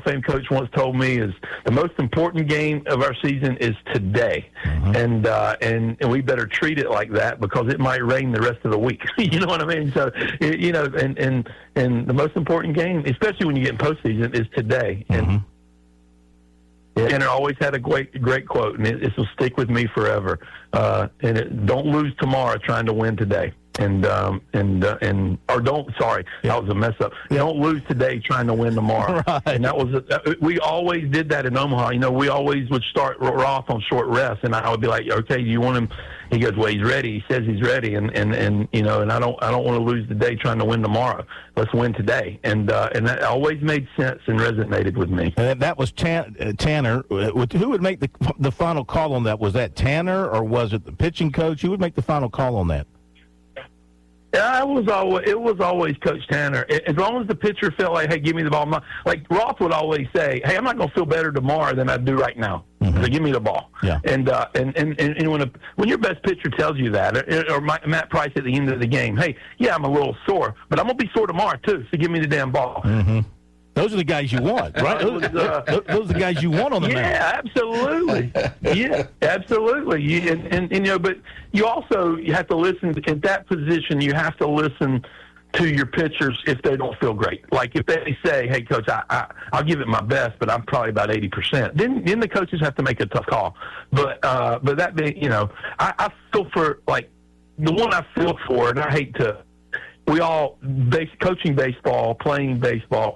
Fame coach once told me is the most important game of our season is today, and we better treat it like that because it might rain the rest of the week. You know what I mean? So and the most important game, especially when you get in postseason, is today. And Tanner always had a great quote, and this will stick with me forever. Don't lose tomorrow trying to win today. That was a mess up. Don't lose today trying to win tomorrow. Right. And that was we always did that in Omaha. You know, we always would start Roth on short rest, and I would be like, okay, do you want him? He goes, well, he's ready. He says he's ready, and you know, and I don't want to lose the day trying to win tomorrow. Let's win today, and that always made sense and resonated with me. And that was Tanner. Who would make the final call on that? Was that Tanner, or was it the pitching coach? Who would make the final call on that? Yeah, it was always Coach Tanner. As long as the pitcher felt like, hey, give me the ball. Like Roth would always say, hey, I'm not going to feel better tomorrow than I do right now. So give me the ball. Yeah. And when your best pitcher tells you that, or Matt Price at the end of the game, hey, yeah, I'm a little sore, but I'm going to be sore tomorrow too. So give me the damn ball. Those are the guys you want, right? Those are the guys you want on the mound. Yeah, absolutely. Yeah, absolutely. And you know, but you have to listen in that position. You have to listen to your pitchers if they don't feel great. Like if they say, "Hey, coach, I'll give it my best, but I'm probably about 80%." Then the coaches have to make a tough call. But that being, you know, I feel for like the one I feel for, and I hate to. We all coaching baseball, playing baseball.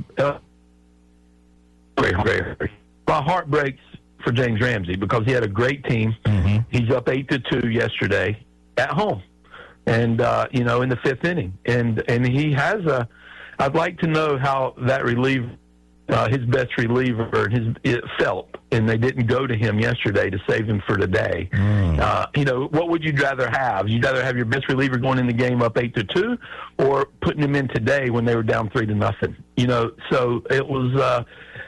My heart breaks for James Ramsey because he had a great team. He's up 8-2 yesterday at home, and you know, in the fifth inning, and he has I'd like to know how that reliever, his best reliever, it felt, and they didn't go to him yesterday to save him for today. You know, what would you rather have? You'd rather have your best reliever going in the game up 8-2, or putting him in today when they were down 3-0. You know, so it was.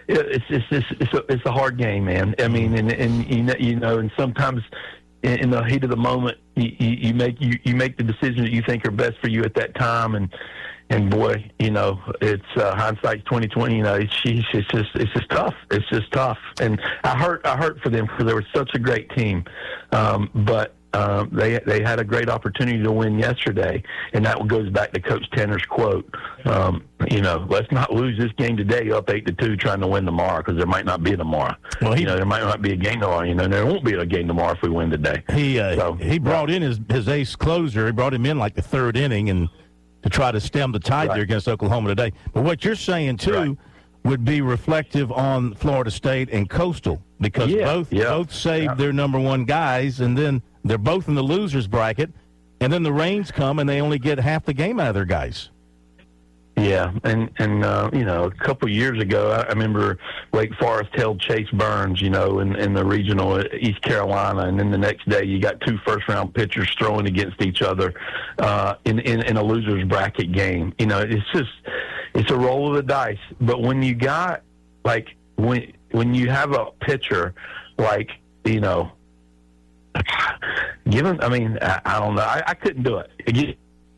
It's a hard game, man. I mean, and you know, and sometimes in the heat of the moment, you make the decisions that you think are best for you at that time, and boy, you know, it's hindsight's 20/20. You know, it's just tough. It's just tough, and I hurt for them because they were such a great team, but they had a great opportunity to win yesterday, and that goes back to Coach Tanner's quote. You know, let's not lose this game today up 8-2 trying to win tomorrow, because there might not be a tomorrow. Well, you know, there might not be a game tomorrow. You know, there won't be a game tomorrow if we win today. He brought in his ace closer. He brought him in like the third inning and to try to stem the tide there against Oklahoma today. But what you're saying too would be reflective on Florida State and Coastal, because both saved their number one guys, and then they're both in the losers bracket, and then the rains come and they only get half the game out of their guys. Yeah, and you know, a couple of years ago, I remember Wake Forest held Chase Burns, you know, in the regional East Carolina, and then the next day you got two first-round pitchers throwing against each other in a losers bracket game. You know, it's a roll of the dice. But when you got when you have a pitcher like, you know, given, I mean, I don't know, I couldn't do it.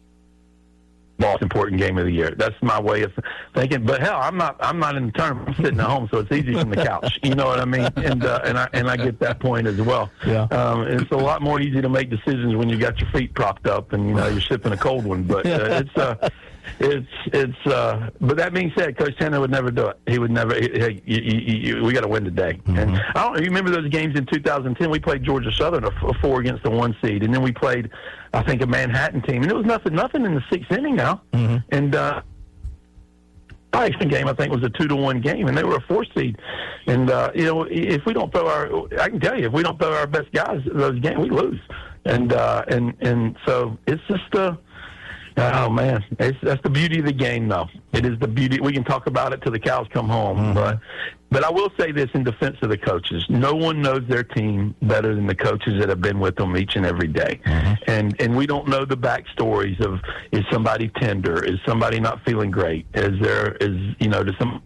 Most important game of the year. That's my way of thinking. But hell, I'm not in the tournament. I'm sitting at home, so it's easy from the couch. You know what I mean? And I get that point as well. Yeah. It's a lot more easy to make decisions when you got your feet propped up and, you know, you're sipping a cold one. But but that being said, Coach Tanner would never do it. He would never. Hey, we got to win today. And I don't. You remember those games in 2010? We played Georgia Southern a 4 against the 1 seed, and then we played, I think, a Manhattan team, and it was nothing in the 6th inning now. And Tyson game, I think, was a 2-1 game, and they were a 4 seed. And you know, if we don't throw I can tell you, if we don't throw our best guys those games, we lose. And so it's just oh man, that's the beauty of the game, though. It is the beauty. We can talk about it till the cows come home, but I will say this in defense of the coaches: no one knows their team better than the coaches that have been with them each and every day. And we don't know the backstories of, is somebody tender, is somebody not feeling great, is you know, to some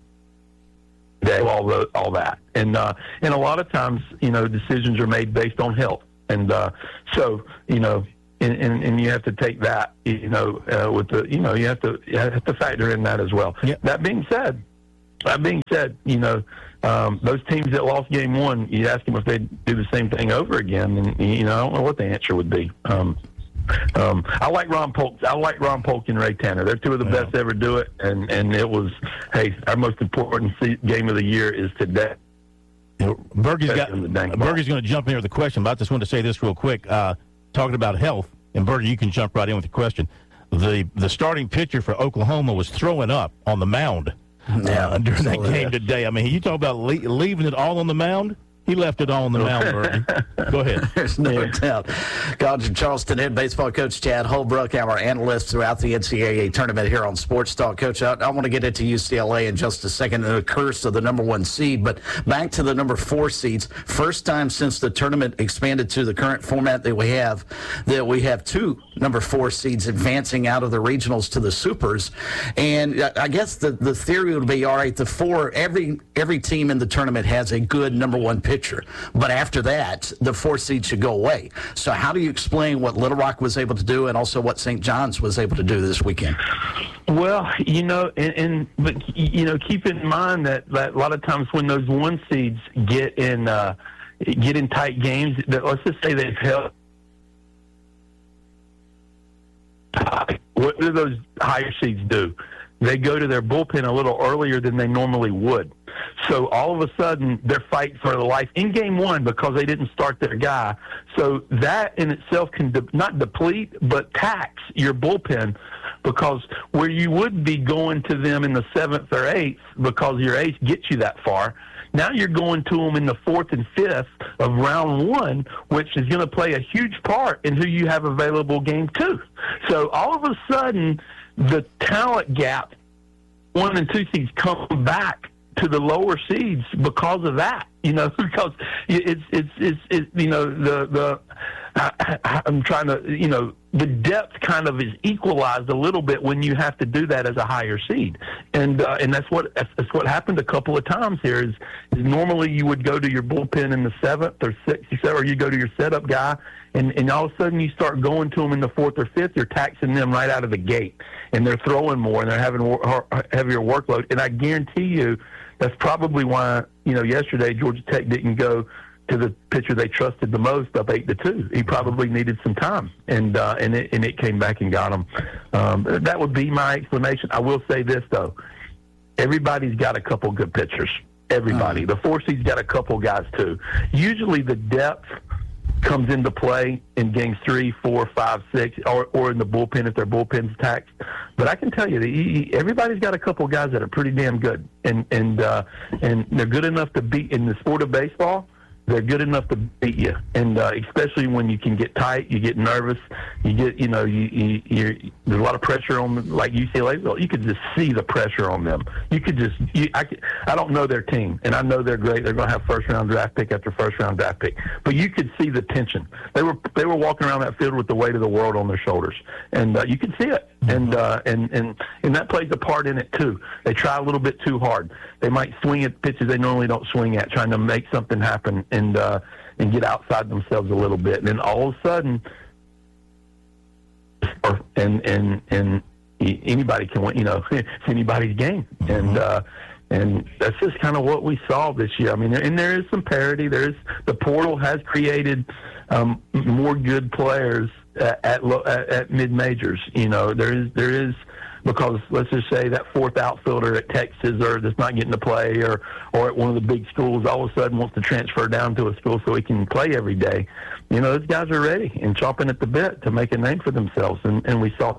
all that, and a lot of times, you know, decisions are made based on health, and so, you know. And you have to take that, you know, with the, you know, you have to factor in that as well. That being said, that being said, those teams that lost game one, you ask them if they'd do the same thing over again, and I don't know what the answer would be. I like Ron Polk. And Ray Tanner. They're two of the best to ever do it, and it was, hey, our most important game of the year is today. Bergie's going to jump in here with a question, but I just want to say this real quick. Talking about health, and Bergie, you can jump right in with the question. The starting pitcher for Oklahoma was throwing up on the mound during that game today. I mean, you talk about leaving it all on the mound. He left it all on the mound, Bergie. Go ahead. There's no doubt. College of Charleston head baseball coach Chad Holbrook, our analyst throughout the NCAA tournament here on Sports Talk. Coach, I want to get into UCLA in just a second and the curse of the number 1 seed, but back to the number 4 seeds. First time since the tournament expanded to the current format that we have 2 number 4 seeds advancing out of the regionals to the supers. And I guess the theory would be, all right, the 4, every team in the tournament has a good number 1 pitcher. But after that, the 4 seed should go away. So how do you explain what Little Rock was able to do and also what St. John's was able to do this weekend? Well, but keep in mind that a lot of times when those 1 seeds get in tight games, that let's just say they've held. What do those higher seeds do? They go to their bullpen a little earlier than they normally would. So all of a sudden, they're fighting for their life in game 1 because they didn't start their guy. So that in itself can not deplete, but tax your bullpen, because where you would be going to them in the 7th or 8th because your ace gets you that far, now you're going to them in the 4th and 5th of round 1, which is going to play a huge part in who you have available game 2. So all of a sudden, the talent gap, 1 and 2 seeds come back to the lower seeds because of that, because I'm trying to, the depth kind of is equalized a little bit when you have to do that as a higher seed, and that's what happened a couple of times here. Is normally you would go to your bullpen in the 7th or 6th, or you go to your setup guy, and all of a sudden you start going to them in the 4th or 5th. You're taxing them right out of the gate, and they're throwing more and they're having heavier workload. And I guarantee you, that's probably why yesterday Georgia Tech didn't go to the pitcher they trusted the most up 8-2. He probably needed some time, and it came back and got him. That would be my explanation. I will say this though: everybody's got a couple good pitchers. Everybody. The 4 seed's got a couple guys too. Usually the depth comes into play in games 3, 4, 5, 6, or in the bullpen if their bullpen's taxed. But I can tell you, everybody's got a couple guys that are pretty damn good, and they're good enough to beat in the sport of baseball. They're good enough to beat you, and especially when you can get tight, you get nervous, you get, there's a lot of pressure on them, like UCLA. Well, you could just see the pressure on them. You could just, I don't know their team, and I know they're great. They're going to have first-round draft pick after first-round draft pick, but you could see the tension. They were walking around that field with the weight of the world on their shoulders, and you could see it, and that plays a part in it too. They try a little bit too hard. They might swing at pitches they normally don't swing at, trying to make something happen. And get outside themselves a little bit, and then all of a sudden, and anybody can win. It's anybody's game, and that's just kind of what we saw this year. I mean, and there is some parity. The portal has created more good players at mid majors. There is. Because let's just say that 4th outfielder at Texas or that's not getting to play or at one of the big schools all of a sudden wants to transfer down to a school so he can play every day. Those guys are ready and chomping at the bit to make a name for themselves. And we saw.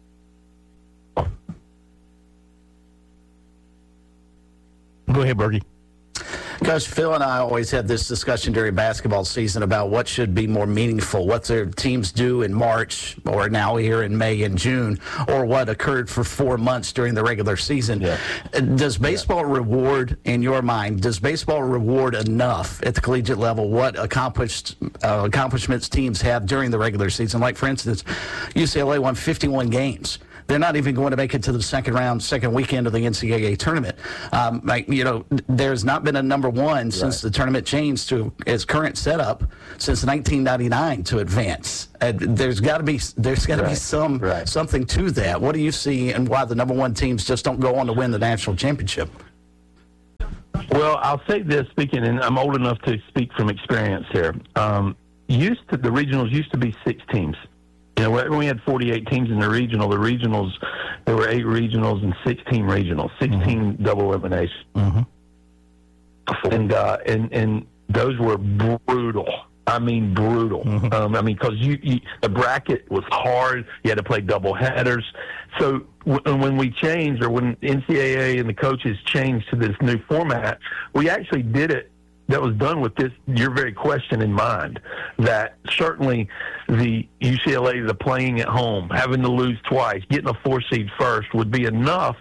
Go ahead, Bergie. Coach, Phil and I always had this discussion during basketball season about what should be more meaningful, what their teams do in March or now here in May and June, or what occurred for 4 months during the regular season. Yeah. Does baseball reward, in your mind, enough at the collegiate level what accomplishments teams have during the regular season? Like, for instance, UCLA won 51 games. They're not even going to make it to the second weekend of the NCAA tournament. There's not been a number 1 since the tournament changed to its current setup since 1999 to advance. There's got to be something to that. What do you see, and why the number 1 teams just don't go on to win the national championship? Well, I'll say this, and I'm old enough to speak from experience here. The regionals used to be 6 teams. You know, when we had 48 teams in the regionals, there were 8 regionals and 16 regionals, 16 double elimination. And those were brutal. I mean, brutal. Because the bracket was hard. You had to play double headers. So when we changed, or when NCAA and the coaches changed to this new format, we actually did it. That was done with your very question in mind, that certainly the UCLA, the playing at home, having to lose twice, getting a 4 seed first would be enough,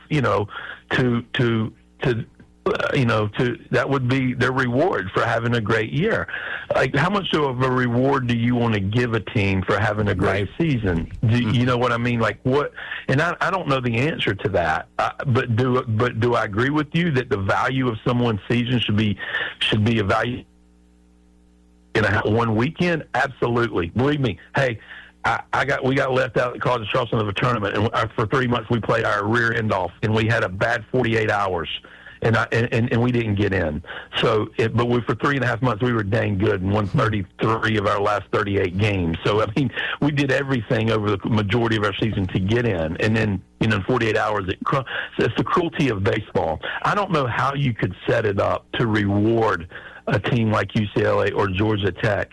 that would be their reward for having a great year. Like, how much of a reward do you want to give a team for having a great season? You know what I mean? Like, what? And I don't know the answer to that. But do I agree with you that the value of someone's season should be evaluated in one weekend? Absolutely. Believe me. Hey, we got left out at College of Charleston of a tournament, and for 3 months we played our rear end off, and we had a bad 48 hours. And we didn't get in. So, but for 3.5 months we were dang good and won 33 of our last 38 games. So, I mean, we did everything over the majority of our season to get in. And then, in 48 hours, it's the cruelty of baseball. I don't know how you could set it up to reward a team like UCLA or Georgia Tech.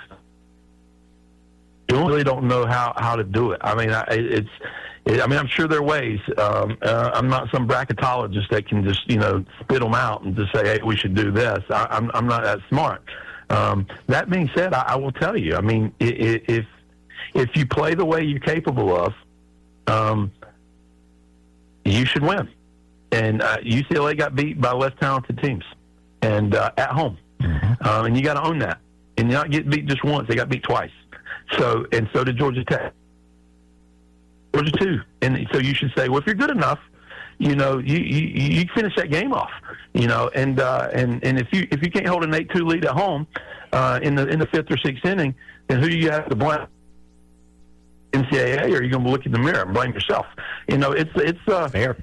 You really don't know how to do it. I mean, I'm sure there are ways. I'm not some bracketologist that can just, spit them out and just say, hey, we should do this. I'm not that smart. That being said, I will tell you, I mean, if you play the way you're capable of, you should win. And UCLA got beat by less talented teams, and at home. And you got to own that. And you not get beat just once. They got beat twice. So did Georgia Tech. Georgia too. And so you should say, well, if you're good enough, you finish that game off, and if you can't hold an 8-2 lead at home in the 5th or 6th inning, then who do you have to blame? NCAA, or are you going to look in the mirror and blame yourself? It's fair.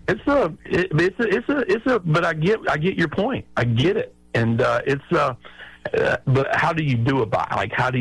But I get your point. I get it. And but how do you do a buy? Like, how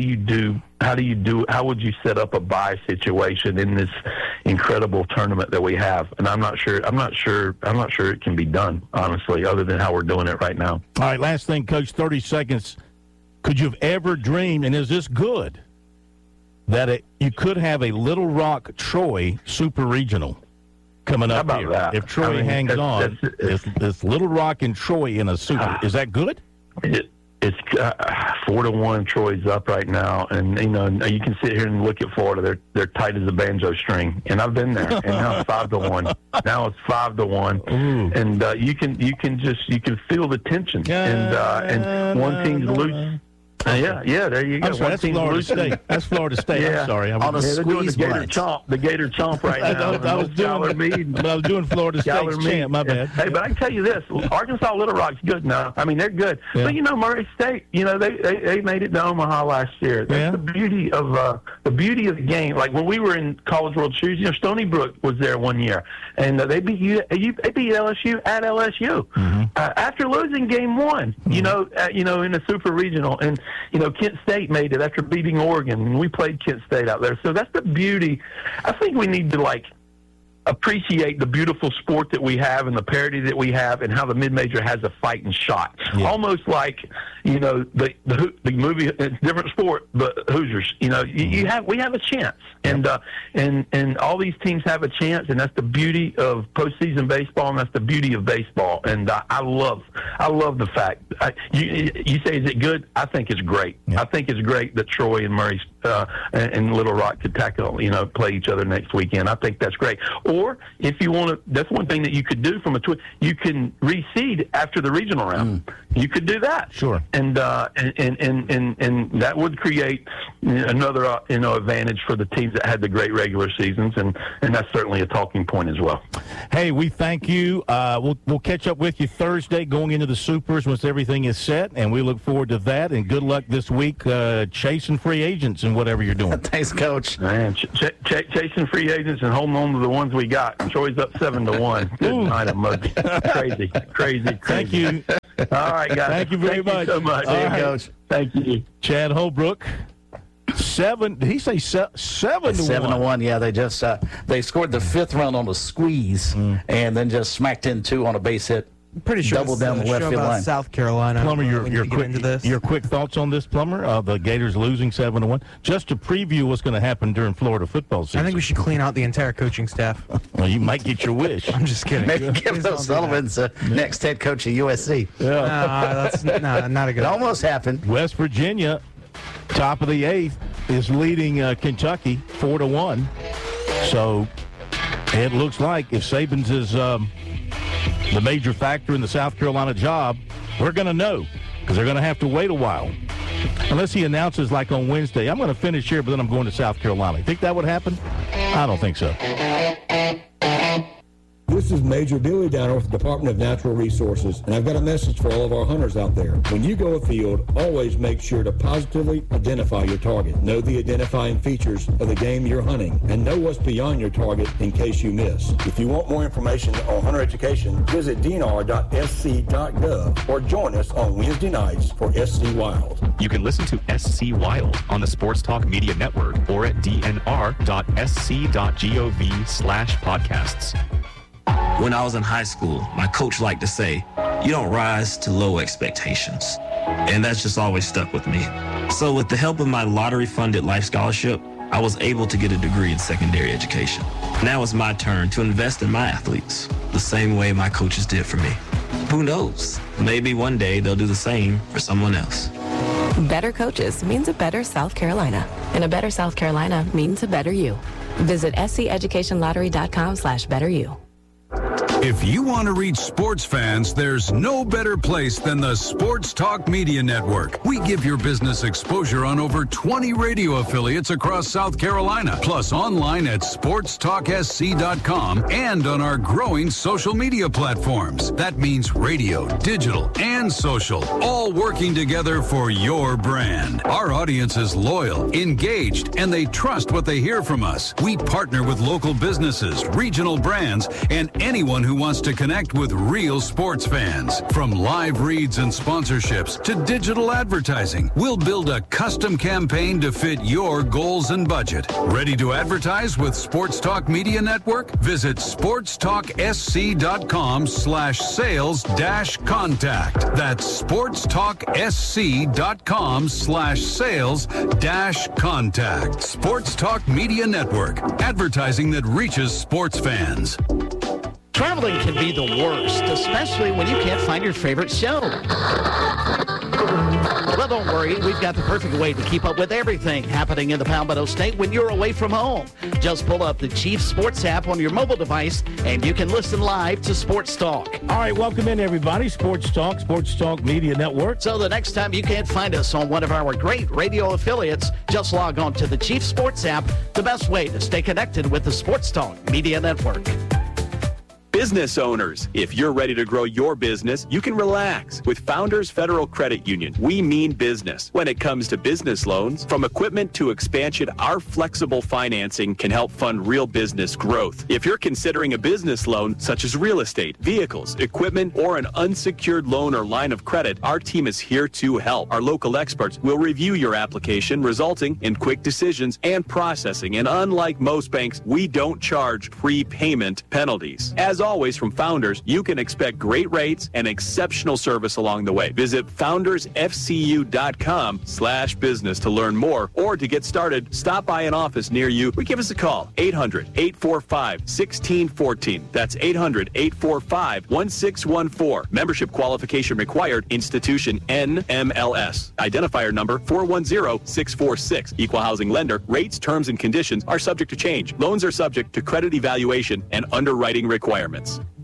would you set up a buy situation in this incredible tournament that we have? And I'm not sure it can be done, honestly, other than how we're doing it right now. All right, last thing, Coach, 30 seconds. Could you have ever dreamed, and is this good, that you could have a Little Rock Troy super regional coming up here? That? If Troy hangs on, it's Little Rock and Troy in a super. Is that good? It's 4-1. Troy's up right now, and you can sit here and look at Florida. They're tight as a banjo string, and I've been there. And now it's 5-1. Now it's 5-1, and you can feel the tension. And one team's loose. Yeah, there you go. I'm sorry, that's Florida State. That's Florida State. Yeah. I'm sorry. On a squeeze the Gator Chomp right now. I was doing Florida State's chant. My bad. Hey, but I can tell you this: Arkansas Little Rock's good now. I mean, they're good. Yeah. But Murray State, they made it to Omaha last year. That's the beauty of the game. Like when we were in College World Series, Stony Brook was there one year, and they beat LSU at LSU after losing game 1. In the Super Regional, and Kent State made it after beating Oregon, and we played Kent State out there. So that's the beauty. I think we need to appreciate the beautiful sport that we have and the parity that we have, and how the mid-major has a fighting shot. Yeah. Almost like the movie. It's a different sport, but Hoosiers. We have a chance, and all these teams have a chance, and that's the beauty of postseason baseball, and that's the beauty of baseball. And I love the fact. You say, is it good? I think it's great. Yeah. I think it's great that Troy and Murray and Little Rock could play each other next weekend. I think that's great. Or if you want to, that's one thing that you could do you can reseed after the regional round. You could do that. Sure. And that would create another advantage for the teams that had the great regular seasons, and that's certainly a talking point as well. Hey, we thank you. We'll catch up with you Thursday going into the Supers once everything is set, and we look forward to that. And good luck this week chasing free agents and whatever you're doing. Thanks, Coach. Man, chasing free agents and holding on to the ones we got. Troy's up 7-1. Good night, crazy. Thank you. All right, guys. Thank you very much. You so much. See you, Coach. Thank you. Chad Holbrook. 7. Did he say 7 to 1? 7-1. Yeah, they just they scored the 5th run on a squeeze, and then just smacked in 2 on a base hit. I'm pretty sure double down the left field line. South Carolina. Plummer, your quick thoughts on this, Plummer? The Gators losing 7-1. Just to preview what's going to happen during Florida football season. I think we should clean out the entire coaching staff. Well, you might get your wish. I'm just kidding. Maybe give those Sullivan's next head coach of USC. Yeah. That's not a good. It almost happened. West Virginia, top of the 8th, is leading Kentucky 4-1. So it looks like if Saban's is the major factor in the South Carolina job, we're going to know because they're going to have to wait a while. Unless he announces like on Wednesday, I'm going to finish here, but then I'm going to South Carolina. You think that would happen? I don't think so. This is Major Billy Downer with the Department of Natural Resources, and I've got a message for all of our hunters out there. When you go afield, always make sure to positively identify your target. Know the identifying features of the game you're hunting, and know what's beyond your target in case you miss. If you want more information on hunter education, visit dnr.sc.gov or join us on Wednesday nights for SC Wild. You can listen to SC Wild on the Sports Talk Media Network or at dnr.sc.gov/podcasts. When I was in high school, my coach liked to say, you don't rise to low expectations. And that's just always stuck with me. So with the help of my lottery-funded life scholarship, I was able to get a degree in secondary education. Now it's my turn to invest in my athletes, the same way my coaches did for me. Who knows? Maybe one day they'll do the same for someone else. Better coaches means a better South Carolina. And a better South Carolina means a better you. Visit sceducationlottery.com/betteryou. If you want to reach sports fans, there's no better place than the Sports Talk Media Network. We give your business exposure on over 20 radio affiliates across South Carolina, plus online at sportstalksc.com and on our growing social media platforms. That means radio, digital, and social, all working together for your brand. Our audience is loyal, engaged, and they trust what they hear from us. We partner with local businesses, regional brands, and anyone who wants to connect with real sports fans. From live reads and sponsorships to digital advertising, we'll build a custom campaign to fit your goals and budget. Ready to advertise with Sports Talk Media Network? Visit sportstalksc.com/sales-contact. That's sportstalksc.com/sales-contact. Sports Talk Media Network. Advertising that reaches sports fans. Traveling can be the worst, especially when you can't find your favorite show. Well, don't worry. We've got the perfect way to keep up with everything happening in the Palmetto State when you're away from home. Just pull up the Chief Sports app on your mobile device, and you can listen live to Sports Talk. All right, welcome in, everybody. Sports Talk Media Network. So the next time you can't find us on one of our great radio affiliates, just log on to the Chief Sports app, the best way to stay connected with the Sports Talk Media Network. Business owners, if you're ready to grow your business, you can relax. With Founders Federal Credit Union, we mean business. When it comes to business loans, from equipment to expansion, our flexible financing can help fund real business growth. If you're considering a business loan, such as real estate, vehicles, equipment, or an unsecured loan or line of credit, our team is here to help. Our local experts will review your application, resulting in quick decisions and processing. And unlike most banks, we don't charge prepayment penalties. As always, from Founders, you can expect great rates and exceptional service along the way. Visit foundersfcu.com/business to learn more, or to get started, stop by an office near you or give us a call. 800-845-1614. That's 800-845-1614. Membership qualification required. Institution NMLS. Identifier number 410646. Equal housing lender. Rates, terms, and conditions are subject to change. Loans are subject to credit evaluation and underwriting requirements.